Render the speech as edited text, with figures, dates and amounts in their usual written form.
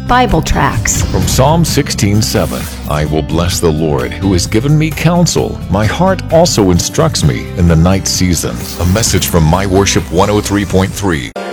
Bible tracts. From Psalm 16:7, I will bless the Lord who has given me counsel. My heart also instructs me in the night season. A message from My Worship 103.3.